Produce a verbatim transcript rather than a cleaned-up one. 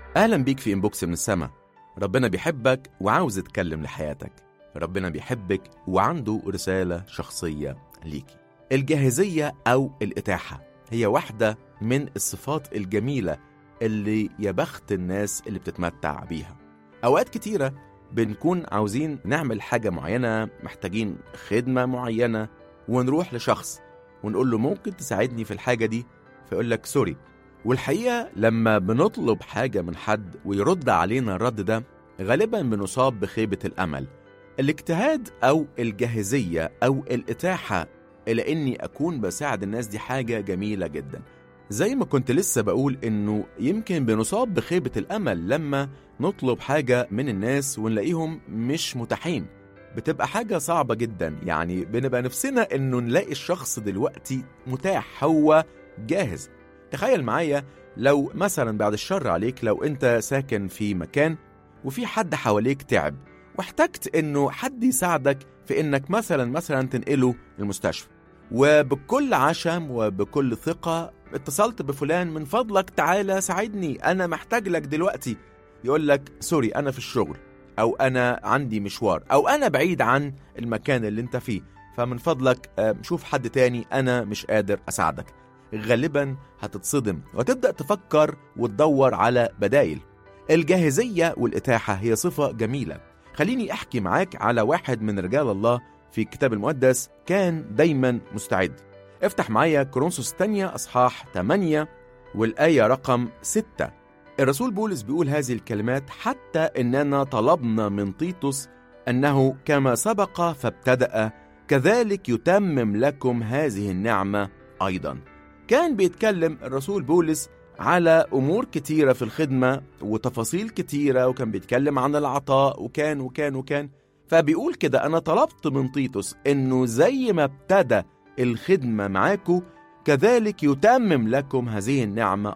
أهلا بيك في إنبوكس من السما. ربنا بيحبك وعاوز يتكلم لحياتك. ربنا بيحبك وعنده رسالة شخصية ليكي. الجاهزية أو الإتاحة هي واحدة من الصفات الجميلة اللي يا بخت الناس اللي بتتمتع بيها. أوقات كتيرة بنكون عاوزين نعمل حاجة معينة، محتاجين خدمة معينة، ونروح لشخص ونقول له ممكن تساعدني في الحاجة دي، فيقول لك سوري. والحقيقة لما بنطلب حاجة من حد ويرد علينا الرد ده، غالبا بنصاب بخيبة الأمل. الاجتهاد أو الجاهزية أو الإتاحة إلى إني أكون بساعد الناس دي حاجة جميلة جدا. زي ما كنت لسه بقول إنه يمكن بنصاب بخيبة الأمل لما نطلب حاجة من الناس ونلاقيهم مش متاحين. بتبقى حاجة صعبة جدا، يعني بنبقى نفسنا إنه نلاقي الشخص دلوقتي متاح، هو جاهز. تخيل معايا لو مثلا بعد الشر عليك، لو انت ساكن في مكان وفي حد حواليك تعب واحتجت انه حد يساعدك في انك مثلا مثلا تنقله المستشفى، وبكل عشم وبكل ثقة اتصلت بفلان، من فضلك تعالى ساعدني، انا محتاج لك دلوقتي. يقول لك سوري انا في الشغل، او انا عندي مشوار، او انا بعيد عن المكان اللي انت فيه، فمن فضلك شوف حد تاني، انا مش قادر اساعدك. غالبا هتتصدم وتبدأ تفكر وتدور على بدائل. الجاهزية والإتاحة هي صفة جميلة. خليني أحكي معاك على واحد من رجال الله في الكتاب المقدس كان دايما مستعد. افتح معايا كورنثوس الثانية أصحاح ثمانية والآية رقم ستة. الرسول بولس بيقول هذه الكلمات: حتى إننا طلبنا من تيتوس أنه كما سبق فابتدأ كذلك يتمم لكم هذه النعمة أيضا. كان بيتكلم الرسول بولس على أمور كتيرة في الخدمة وتفاصيل كتيرة، وكان بيتكلم عن العطاء وكان وكان وكان فبيقول كده: أنا طلبت من تيتوس إنه زي ما ابتدى الخدمة معاكو كذلك يتمم لكم هذه النعمة